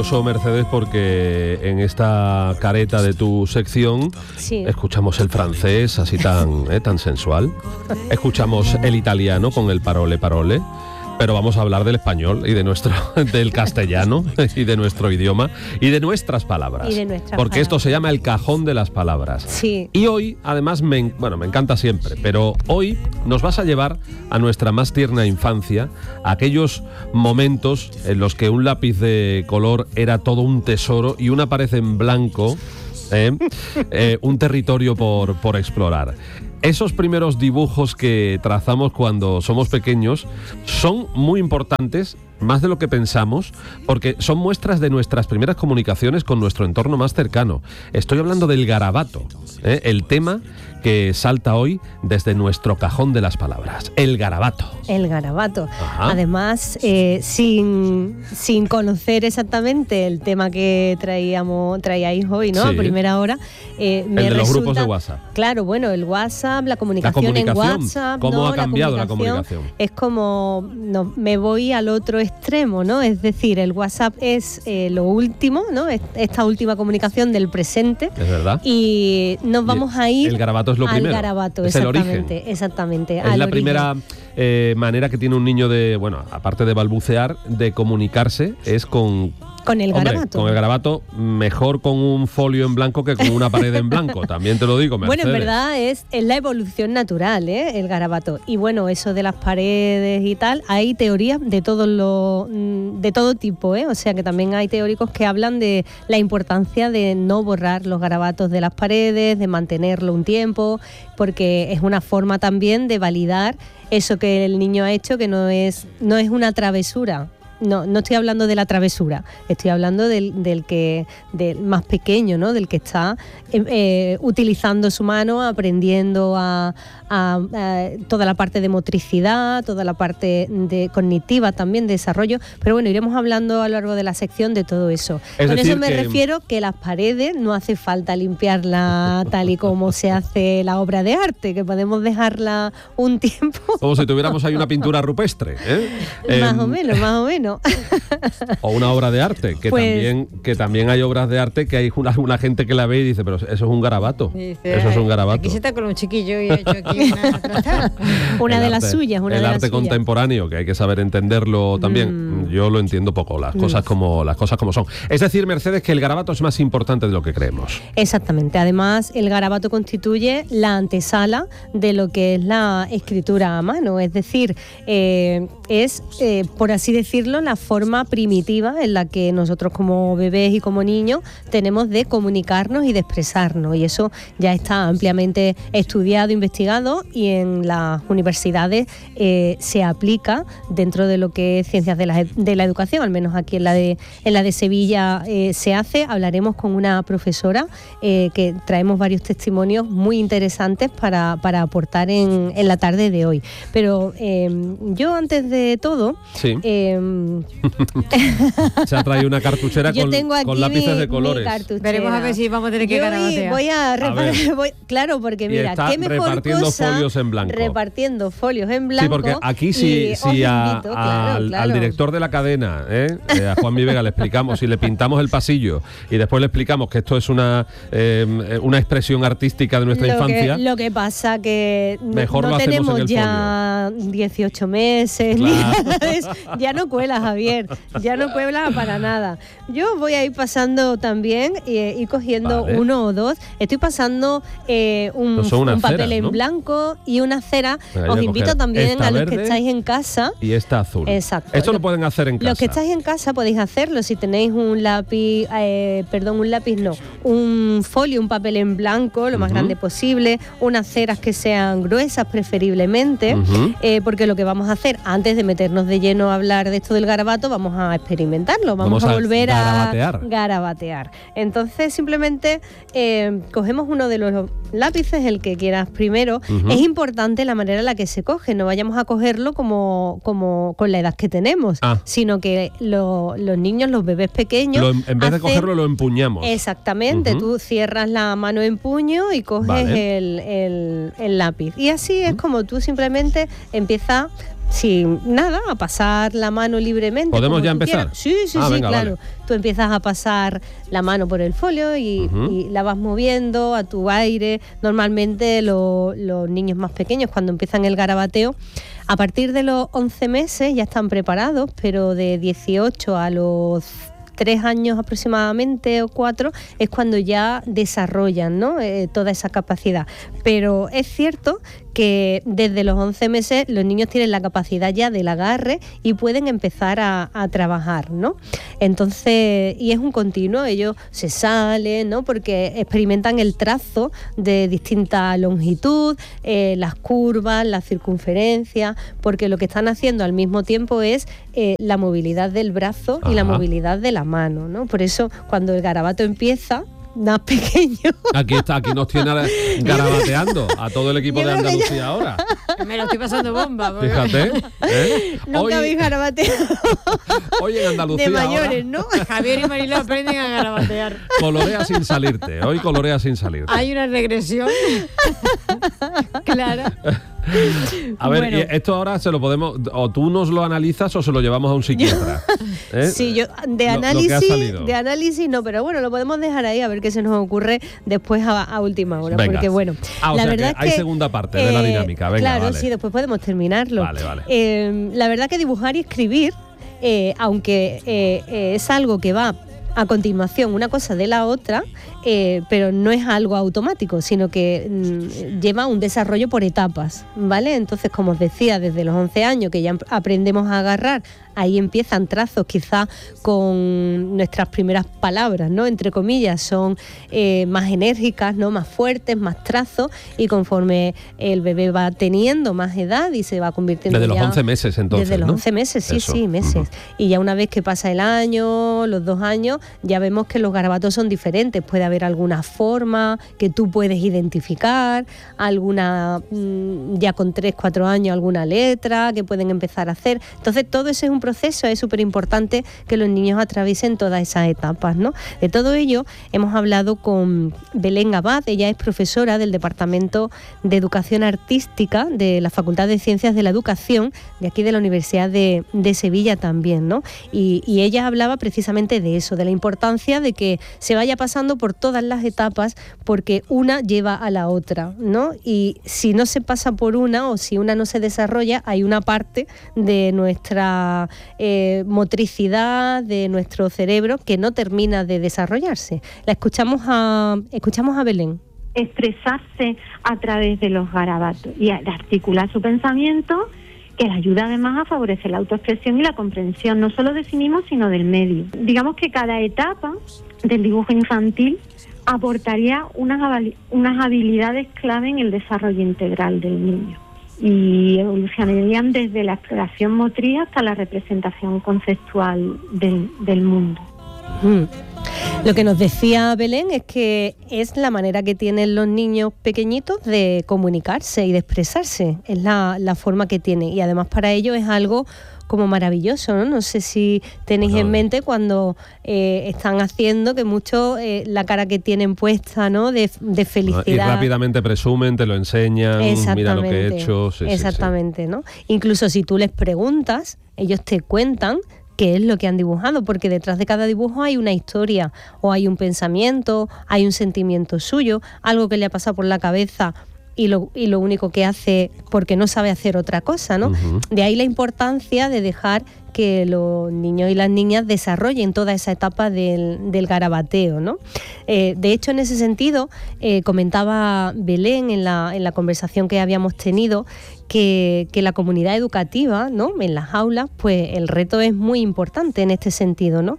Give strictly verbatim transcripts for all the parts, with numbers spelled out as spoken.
curioso, Mercedes, porque en esta careta de tu sección sí. escuchamos el francés así tan, eh, tan sensual, escuchamos el italiano con el parole parole, pero vamos a hablar del español y de nuestro, del castellano y de nuestro idioma y de nuestras palabras. Y de nuestras porque palabras. Esto se llama el cajón de las palabras. Sí. Y hoy, además, me, bueno, me encanta siempre, pero hoy nos vas a llevar a nuestra más tierna infancia, a aquellos momentos en los que un lápiz de color era todo un tesoro y una pared en blanco, eh, eh, un territorio por, por explorar. Esos primeros dibujos que trazamos cuando somos pequeños son muy importantes, más de lo que pensamos, porque son muestras de nuestras primeras comunicaciones con nuestro entorno más cercano. Estoy hablando del garabato, ¿eh? El tema que salta hoy desde nuestro cajón de las palabras, el garabato. El garabato. Ajá. Además, eh, sin, sin conocer exactamente el tema que traíamos, traíais hoy, ¿no? Sí. A primera hora. Eh, me el de resulta, los grupos de WhatsApp. Claro, bueno, el WhatsApp, la comunicación, la comunicación en WhatsApp. ¿Cómo ¿no? ha cambiado la comunicación? La comunicación es como, no, me voy al otro extremo, ¿no? Es decir, el WhatsApp es eh, lo último, ¿no? Esta última comunicación del presente. Es verdad. Y nos vamos a ir el garabato es lo al primero. garabato, es el exactamente, origen. exactamente. Es al la origen. primera eh, manera que tiene un niño de, bueno, aparte de balbucear, de comunicarse, es con... Con el Hombre, garabato. Con el garabato, mejor con un folio en blanco que con una pared en blanco, también te lo digo, Mercedes. Bueno, en verdad es, es la evolución natural, ¿eh? El garabato. Y bueno, eso de las paredes y tal, hay teorías de todo lo, de todo tipo, ¿eh? O sea que también hay teóricos que hablan de la importancia de no borrar los garabatos de las paredes, de mantenerlo un tiempo, porque es una forma también de validar eso que el niño ha hecho, que no es, no es una travesura. No, no estoy hablando de la travesura, estoy hablando del, del que del más pequeño, ¿no? Del que está eh, eh, utilizando su mano, aprendiendo a, a, a toda la parte de motricidad, toda la parte de cognitiva también, de desarrollo. Pero bueno, iremos hablando a lo largo de la sección de todo eso. Es Con decir eso me que... refiero que las paredes no hace falta limpiarla tal y como se hace la obra de arte, que podemos dejarla un tiempo. Como si tuviéramos ahí una pintura rupestre, ¿eh? Más eh, o menos, más o menos. O una obra de arte, que, pues, también, que también hay obras de arte que hay una, una gente que la ve y dice, pero eso es un garabato. Dice, eso es un garabato. Aquí se está con un chiquillo y ha hecho aquí una, una de arte, las suyas. Una el de arte las contemporáneo, que hay que saber entenderlo también. Mm. Yo lo entiendo poco, las, mm. cosas como, las cosas como son. Es decir, Mercedes, que el garabato es más importante de lo que creemos. Exactamente. Además, el garabato constituye la antesala de lo que es la escritura a mano. Es decir, eh, es, eh, por así decirlo, la forma primitiva en la que nosotros como bebés y como niños tenemos de comunicarnos y de expresarnos, y eso ya está ampliamente estudiado, investigado, y en las universidades eh, se aplica dentro de lo que es ciencias de la, de la educación, al menos aquí en la de, en la de Sevilla eh, se hace. Hablaremos con una profesora eh, que traemos varios testimonios muy interesantes para, para aportar en, en la tarde de hoy. Pero eh, yo antes de todo... Sí. Eh, se ha traído una cartuchera con, con lápices mi, de colores. Veremos a ver si vamos a tener que garabatear. Voy a repartir, voy, claro, porque mira, qué mejor repartiendo cosa folios en blanco. Repartiendo folios en blanco. Sí, porque aquí sí, sí a, invito, a, claro, al, claro. al director de la cadena, ¿eh? Eh, a Juan Mi Vega, le explicamos y le pintamos el pasillo y después le explicamos que esto es una, eh, una expresión artística de nuestra lo infancia. Que, lo que pasa que mejor no lo hacemos tenemos en el ya folio. dieciocho meses, claro. ni ya no cuela, Javier, ya no cuela para nada. Yo voy a ir pasando también y eh, ir cogiendo vale. uno o dos. Estoy pasando eh, un, un ceras, papel en ¿no? blanco y una cera. Venga, Os invito también a los que verde estáis en casa. Y esta azul. Exacto. Esto lo pueden hacer en casa. Los que estáis en casa podéis hacerlo si tenéis un lápiz, eh, perdón, un lápiz no, un folio, un papel en blanco, lo más uh-huh. grande posible, unas ceras que sean gruesas preferiblemente, uh-huh. eh, porque lo que vamos a hacer antes de meternos de lleno a hablar de esto del garabato, vamos a experimentarlo, vamos, vamos a, a volver garabatear. a garabatear. Entonces simplemente eh, cogemos uno de los lápices, el que quieras primero. Uh-huh. Es importante la manera en la que se coge, no vayamos a cogerlo como, como con la edad que tenemos, ah. sino que lo, los niños, los bebés pequeños... Lo, en vez hacen, de cogerlo lo empuñamos. Exactamente, uh-huh. tú cierras la mano en puño y coges vale. el, el, el lápiz. Y así uh-huh. es como tú simplemente empiezas si nada, a pasar la mano libremente. ¿Podemos ya empezar? Quieras. Sí, sí, ah, sí, venga, claro. Vale. Tú empiezas a pasar la mano por el folio y, uh-huh. y la vas moviendo a tu aire. Normalmente lo, los niños más pequeños, cuando empiezan el garabateo, a partir de los once meses ya están preparados, pero de dieciocho a los tres años aproximadamente o cuatro es cuando ya desarrollan, ¿no? eh, toda esa capacidad. Pero es cierto que desde los once meses los niños tienen la capacidad ya del agarre y pueden empezar a, a trabajar, ¿no? Entonces, y es un continuo, ellos se salen, ¿no? Porque experimentan el trazo de distinta longitud, eh, las curvas, la circunferencia, porque lo que están haciendo al mismo tiempo es eh, la movilidad del brazo Ajá. y la movilidad de la mano, ¿no? Por eso, cuando el garabato empieza, más pequeño. Aquí está, aquí nos tiene garabateando a todo el equipo Yo de Andalucía ya... ahora. Me lo estoy pasando bomba. Porque... Fíjate. ¿eh? Nunca hoy... habéis garabateado. Hoy en Andalucía. De mayores, ahora... ¿no? Javier y Mariló aprenden a garabatear. Colorea sin salirte. Hoy colorea sin salirte. Hay una regresión. Claro. A ver, bueno. y esto ahora se lo podemos, o tú nos lo analizas o se lo llevamos a un psiquiatra. ¿eh? Sí, yo de análisis, de análisis no, pero bueno, lo podemos dejar ahí a ver qué se nos ocurre después a, a última hora, Venga. porque bueno, ah, o la sea verdad que es que hay segunda parte eh, de la dinámica. Venga, claro, vale. sí, después podemos terminarlo. Vale, vale. Eh, la verdad que dibujar y escribir, eh, aunque eh, eh, es algo que va a continuación una cosa de la otra, eh, pero no es algo automático, sino que mm, lleva un desarrollo por etapas, ¿vale? Entonces, como os decía, desde los once años que ya aprendemos a agarrar, ahí empiezan trazos quizás con nuestras primeras palabras, ¿no? Entre comillas, son eh, más enérgicas, ¿no? Más fuertes, más trazos, y conforme el bebé va teniendo más edad y se va convirtiendo desde ya... los once meses, entonces, Desde los ¿no? once meses, sí, Eso. sí, meses. Uh-huh. Y ya una vez que pasa el año, los dos años, ya vemos que los garabatos son diferentes. Puede haber alguna forma que tú puedes identificar, alguna, mmm, ya con tres, cuatro años, alguna letra que pueden empezar a hacer. Entonces, todo ese es un proceso, es súper importante que los niños atraviesen todas esas etapas, ¿no? De todo ello hemos hablado con Belén Abad. Ella es profesora del Departamento de Educación Artística de la Facultad de Ciencias de la Educación de aquí de la Universidad de, de Sevilla también, ¿no? Y, y ella hablaba precisamente de eso, de la importancia de que se vaya pasando por todas las etapas, porque una lleva a la otra, ¿no? Y si no se pasa por una, o si una no se desarrolla, hay una parte de nuestra eh, motricidad, de nuestro cerebro, que no termina de desarrollarse. La escuchamos a, escuchamos a Belén. Expresarse a través de los garabatos y articular su pensamiento, que le ayuda además a favorecer la autoexpresión y la comprensión, no solo de sí mismo, sino del medio. Digamos que cada etapa del dibujo infantil aportaría unas, unas habilidades clave en el desarrollo integral del niño, y evolucionarían desde la exploración motriz hasta la representación conceptual del, del mundo. Mm. Lo que nos decía Belén es que es la manera que tienen los niños pequeñitos de comunicarse y de expresarse, es la, la forma que tienen, y además para ellos es algo como maravilloso, ¿no? No sé si tenéis bueno, en mente cuando eh, están haciendo, que mucho eh, la cara que tienen puesta, ¿no? De, de felicidad. Y rápidamente presumen, te lo enseñan, mira lo que he hecho. Sí, exactamente, sí, sí. ¿no? Incluso si tú les preguntas, ellos te cuentan qué es lo que han dibujado, porque detrás de cada dibujo hay una historia, o hay un pensamiento, hay un sentimiento suyo, algo que le ha pasado por la cabeza, y lo, y lo único que hace porque no sabe hacer otra cosa, ¿no? Uh-huh. De ahí la importancia de dejar que los niños y las niñas desarrollen toda esa etapa del, del garabateo, ¿no? Eh, de hecho, en ese sentido, eh, comentaba Belén en la, en la conversación que habíamos tenido, que, que la comunidad educativa, ¿no? En las aulas, pues el reto es muy importante en este sentido, ¿no?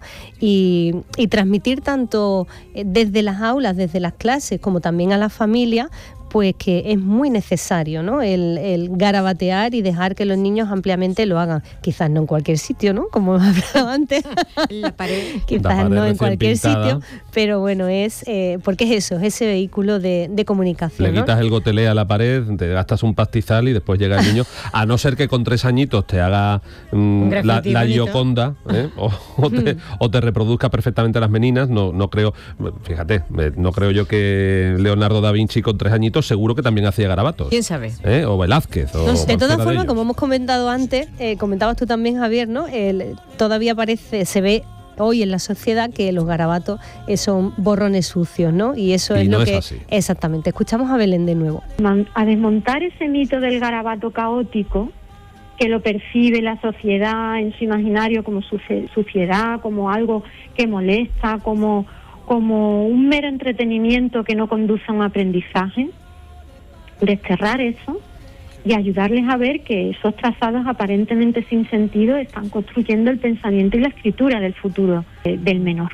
Y, y transmitir tanto desde las aulas, desde las clases, como también a las familias, pues que es muy necesario, ¿no? El, el garabatear y dejar que los niños ampliamente lo hagan. Quizás no en cualquier sitio, ¿no? Como hemos hablado antes. En la pared. Quizás la pared no en cualquier pintada. sitio, pero bueno, es eh, porque es eso, es ese vehículo de, de comunicación. Le ¿no? quitas el gotelé a la pared, te gastas un pastizal y después llega el niño, a no ser que con tres añitos te haga mm, la, la Gioconda, ¿eh? o, o, te, o te reproduzca perfectamente las meninas. No, no creo, fíjate, no creo yo que Leonardo da Vinci con tres añitos seguro que también hacía garabatos. ¿Quién sabe? ¿Eh? O Velázquez. O No sé, de todas cualquiera formas, ellos. como hemos comentado antes, eh, comentabas tú también, Javier, ¿no? El, todavía parece, se ve hoy en la sociedad que los garabatos eh, son borrones sucios, ¿no? Y eso Y es no lo es que... así. Exactamente. Escuchamos a Belén de nuevo. Man- a desmontar ese mito del garabato caótico que lo percibe la sociedad en su imaginario como suce- suciedad, como algo que molesta, como, como un mero entretenimiento que no conduce a un aprendizaje, desterrar eso y ayudarles a ver que esos trazados aparentemente sin sentido están construyendo el pensamiento y la escritura del futuro eh, del menor.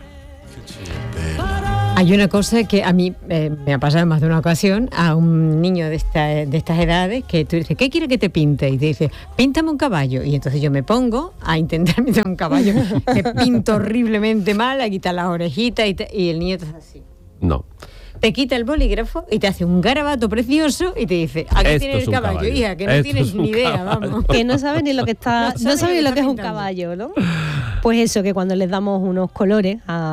Hay una cosa que a mí eh, me ha pasado en más de una ocasión a un niño de, esta, de estas edades que tú dices, ¿qué quiere que te pinte? Y te dice, píntame un caballo. Y entonces yo me pongo a intentar pintar un caballo que pinto horriblemente mal, a quitar las orejitas y, te- y el niño te hace así. No. Te quita el bolígrafo y te hace un garabato precioso y te dice, aquí Esto tienes es el un caballo, caballo. hija, que no Esto tienes es un ni idea, caballo. vamos. Que no sabe ni lo que está, No no sabe sabe ni lo lo que que es está un pintando. caballo, ¿no? Pues eso, que cuando les damos unos colores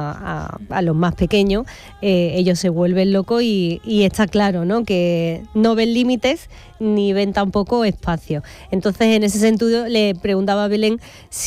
a, a- a los más pequeños, eh, ellos se vuelven locos y, y está claro, ¿no? Que no ven límites ni ven tampoco espacio. Entonces, en ese sentido, le preguntaba a Belén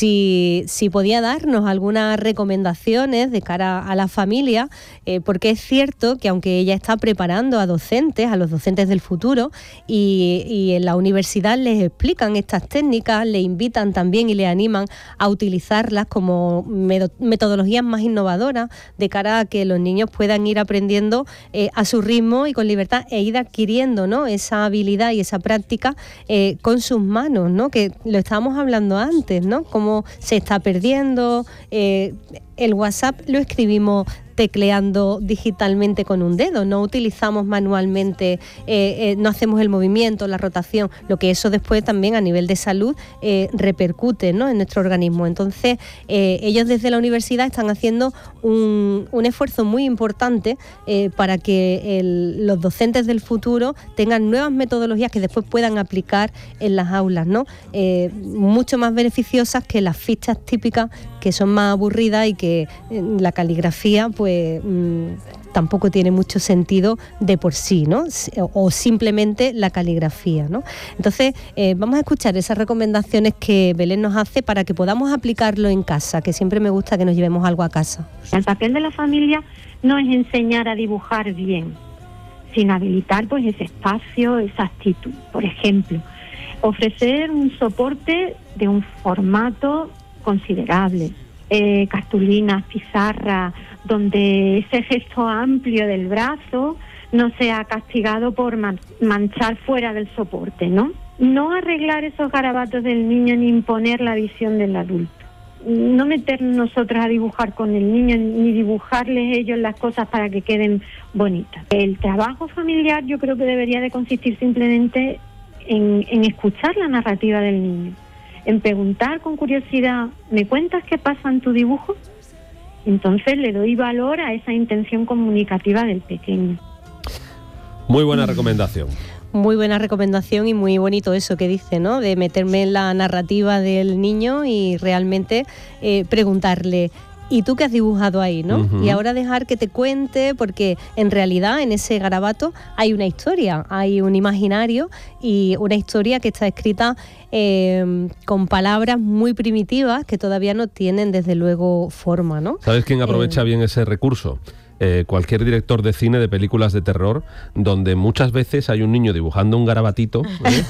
si, si podía darnos algunas recomendaciones de cara a la familia, eh, porque es cierto que aunque ella está preparando a docentes, a los docentes del futuro, y, y en la universidad les explican estas técnicas, le invitan también y le animan a utilizarlas como medo- metodologías más innovadoras de cara a que los niños puedan ir aprendiendo eh, a su ritmo y con libertad e ir adquiriendo, ¿no?, esa habilidad y esa práctica eh, con sus manos, ¿no?, que lo estábamos hablando antes, ¿no?, cómo se está perdiendo. eh, el WhatsApp lo escribimos tecleando digitalmente con un dedo, no utilizamos manualmente, eh, eh, no hacemos el movimiento, la rotación, lo que eso después también a nivel de salud eh, repercute, ¿no?, en nuestro organismo. Entonces, eh, ellos desde la universidad están haciendo un, un esfuerzo muy importante eh, para que el- los docentes del futuro tengan nuevas metodologías que después puedan aplicar en las aulas, ¿no? Eh, mucho más beneficiosas que las fichas típicas, que son más aburridas y que eh, la caligrafía pues mm, tampoco tiene mucho sentido de por sí, ¿no? S- O, o simplemente la caligrafía, ¿no? Entonces, eh, vamos a escuchar esas recomendaciones que Belén nos hace para que podamos aplicarlo en casa, que siempre me gusta que nos llevemos algo a casa. El papel de la familia no es enseñar a dibujar bien, sino habilitar pues ese espacio, esa actitud. Por ejemplo, ofrecer un soporte de un formato considerable, eh, cartulinas, pizarras, donde ese gesto amplio del brazo no sea castigado por man- manchar fuera del soporte, ¿no? No arreglar esos garabatos del niño ni imponer la visión del adulto. No meternos nosotros a dibujar con el niño ni dibujarles ellos las cosas para que queden bonitas. El trabajo familiar yo creo que debería de consistir simplemente en, en escuchar la narrativa del niño, en preguntar con curiosidad, ¿me cuentas qué pasa en tu dibujo? Entonces le doy valor a esa intención comunicativa del pequeño. Muy buena recomendación. Muy buena recomendación y muy bonito eso que dice, ¿no?, de meterme en la narrativa del niño y realmente eh, preguntarle, ¿y tú qué has dibujado ahí, no? Ujú. Y ahora dejar que te cuente, porque en realidad en ese garabato hay una historia, hay un imaginario y una historia que está escrita eh, con palabras muy primitivas que todavía no tienen desde luego forma, ¿no? ¿Sabes quién aprovecha Eh, bien ese recurso? Eh, cualquier director de cine de películas de terror, donde muchas veces hay un niño dibujando un garabatito, ¿eh?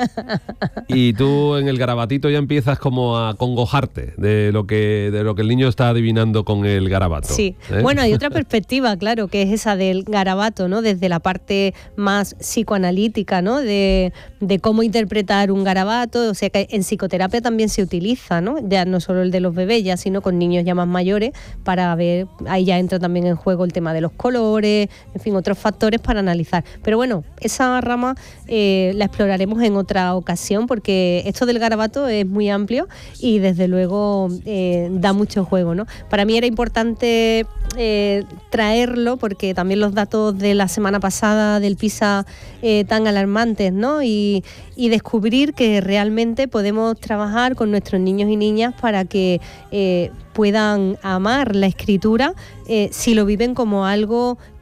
Y tú en el garabatito ya empiezas como a congojarte de lo que de lo que el niño está adivinando con el garabato. Sí, ¿eh? bueno, hay otra perspectiva, claro, que es esa del garabato, ¿no? Desde la parte más psicoanalítica, ¿no? De, de cómo interpretar un garabato, o sea que en psicoterapia también se utiliza, ¿no? Ya no solo el de los bebés, ya sino con niños ya más mayores, para ver, ahí ya entra también en juego el tema de los colores, en fin, otros factores para analizar. Pero bueno, esa rama eh, la exploraremos en otra ocasión, porque esto del garabato es muy amplio y desde luego eh, da mucho juego, ¿no? Para mí era importante eh, traerlo porque también los datos de la semana pasada del PISA eh, tan alarmantes, ¿no? Y, y descubrir que realmente podemos trabajar con nuestros niños y niñas para que eh, puedan amar la escritura eh, si lo viven como algo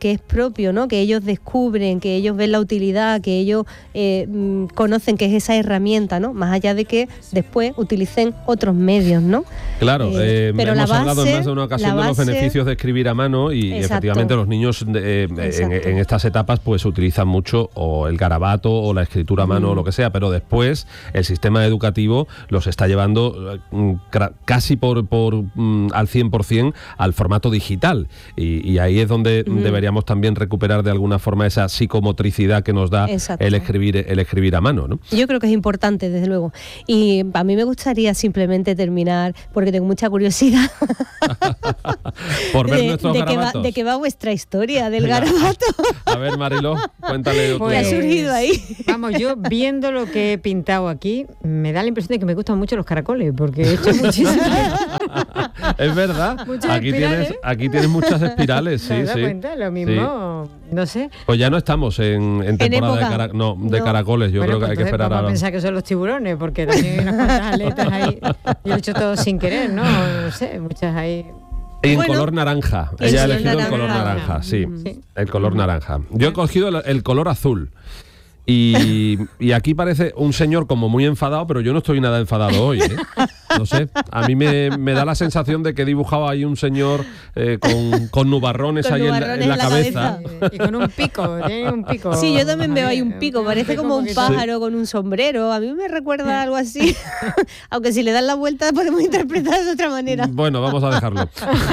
que es propio, ¿no? Que ellos descubren, que ellos ven la utilidad, que ellos eh, conocen que es esa herramienta, ¿no? Más allá de que después utilicen otros medios, ¿no? Claro, eh, pero hemos la hablado en base- más de una ocasión la de los base- beneficios de escribir a mano y Exacto. efectivamente los niños eh, en, Exacto. en estas etapas pues utilizan mucho o el garabato o la escritura a mano Mm. o lo que sea, pero después el sistema educativo los está llevando eh, cra- casi por, por mm, al cien por ciento al formato digital y, y ahí es donde Mm. deberíamos también recuperar de alguna forma esa psicomotricidad que nos da Exacto. el escribir el escribir a mano, ¿no? Yo creo que es importante, desde luego. Y a mí me gustaría simplemente terminar, porque tengo mucha curiosidad, Por ver de, nuestros de, qué va, garabatos. de qué va vuestra historia del Venga. garabato. A ver, Mariló, cuéntale tú. Pues- ha surgido ahí? Vamos, yo viendo lo que he pintado aquí, me da la impresión de que me gustan mucho los caracoles, porque he hecho muchísimo. Es verdad. Muchas Aquí espirales. tienes, aquí tienes muchas espirales, sí, ¿Te das sí. cuenta? Lo mismo, no sé. Pues ya no estamos en, en temporada de, época. cara- no, de No. caracoles. Yo Bueno, creo que pues hay que entonces esperar vamos a... a pensar que son los tiburones, porque también hay unas cuantas aletas ahí. Yo lo he hecho todo sin querer, ¿no? No sé, muchas ahí. En Bueno, color naranja. el Ella ha color elegido el color naranja. naranja, sí. Sí. El color naranja. Yo he cogido el, el color azul. Y, y aquí parece un señor como muy enfadado, pero yo no estoy nada enfadado hoy, ¿eh? No sé, a mí me, me da la sensación de que he dibujado ahí un señor eh, con, con nubarrones Con ahí en la- nubarrones en la, en la cabeza. cabeza. Y con un pico, tiene un pico. Sí, yo también veo ahí un pico, parece como un poquito- pájaro con un sombrero. A mí me recuerda algo así. Aunque si le dan la vuelta podemos interpretar de otra manera. Bueno, vamos a dejarlo.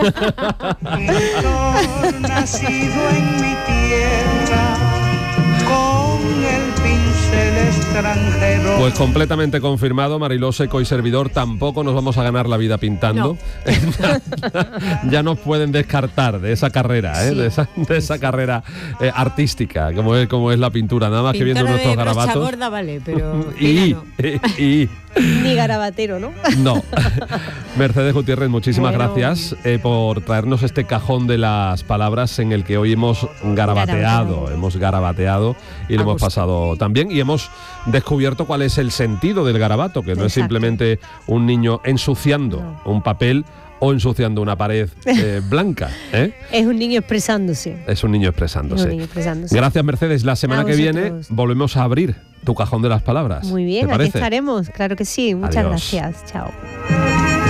Pintor nacido en mi tierra, con el pincel extranjero. Pues completamente confirmado, Mariló Seco y servidor, tampoco nos vamos a ganar la vida pintando. Ya nos pueden descartar de esa carrera, ¿eh? Sí. de, esa, de esa carrera eh, artística, como es, como es la pintura, nada más que viendo Pintora nuestros de brocha garabatos. gorda, vale, pero Y, fina no. y, Ni garabatero, ¿no? no. Mercedes Gutiérrez, muchísimas Bueno. gracias eh, por traernos este cajón de las palabras en el que hoy hemos garabateado, Garabateado. hemos garabateado y lo A hemos gusto. pasado también y hemos descubierto cuál es el sentido del garabato, que no es Exacto. simplemente un niño ensuciando un papel o ensuciando una pared eh, blanca, ¿eh? Es un niño expresándose. Es un niño Es expresándose. un niño expresándose. Gracias, Mercedes. La semana A que viene vosotros. volvemos a abrir tu cajón de las palabras. Muy bien, ¿Te aquí parece? estaremos. Claro que sí. Muchas Adiós. gracias. Chao.